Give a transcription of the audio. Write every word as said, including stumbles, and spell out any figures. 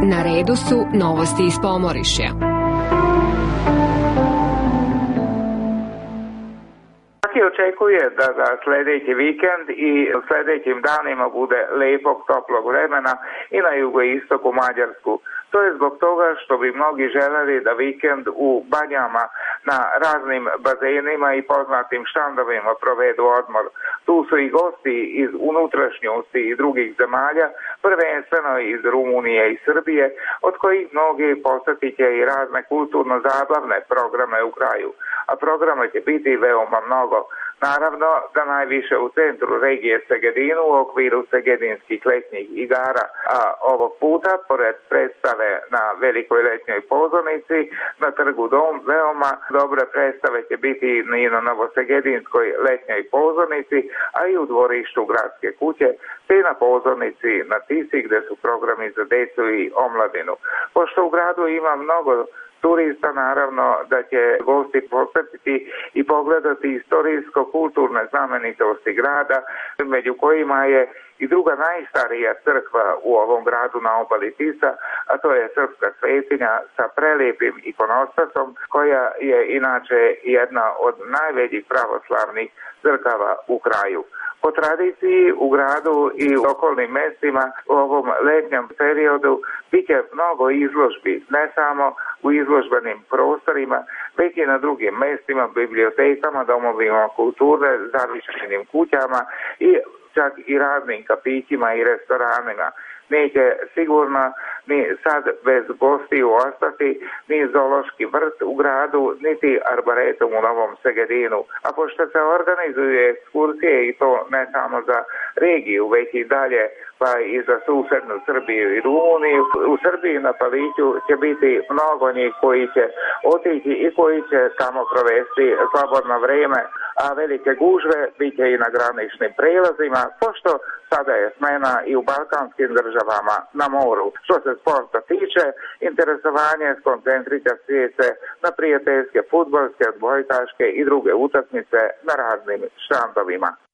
Na redu su novosti iz Pomorišja. Svaki očekuje da za sljedeći vikend i sljedećim danima bude lijepog, toplog vremena i na jugoistoku Mađarsku. To je zbog toga što bi mnogi željeli da vikend u banjama na raznim bazenima i poznatim štandovima provedu odmor. Tu su i gosti iz unutrašnjosti i drugih zemalja, prvenstveno iz Rumunije i Srbije, od kojih mnogi posjetit će i razne kulturno-zabavne programe u kraju. A programa će biti veoma mnogo. Naravno da najviše u centru regije Segedinu u okviru Segedinskih letnjih igara, a ovog puta pored predstave na velikoj letnjoj pozornici na trgu Dom, veoma dobre predstave će biti i na Novosegedinskoj letnjoj pozornici, a i u dvorištu Gradske kuće, te na pozornici na Tisi gdje su programi za djecu i omladinu. Pošto u gradu ima mnogo turista, naravno da će gosti posjetiti i pogledati istorijsko-kulturne znamenitosti grada, među kojima je i druga najstarija crkva u ovom gradu na obali Tisa, a to je srpska svetinja sa prelijepim ikonostasom, koja je inače jedna od najvećih pravoslavnih crkava u kraju. Po tradiciji u gradu i u okolnim mjestima u ovom letnjem periodu bit će mnogo izložbi, ne samo u izložbenim prostorima, već i na drugim mjestima, bibliotekama, domovima kulture, zavičajnim kućama i čak i raznim kafićima i restoranima. Neće sigurno ni sad bez gostiju ostati ni zoološki vrt u gradu, niti arboretum u Novom Segedinu. A pošto se organizuje ekskursije i to ne samo za regiju, već i dalje, pa i za susednu Srbiju i Rumuniju, u Srbiji na Paliću će biti mnogo njih koji će otići i koji će tamo provesti slobodno vrijeme, a velike gužve bit će i na graničnim prelazima, pošto sada je smena i u balkanskim državama na moru. Što se sporta tiče, interesovanje skoncentrića se na prijateljske fudbalske, odbojkaške i druge utakmice na raznim štandovima.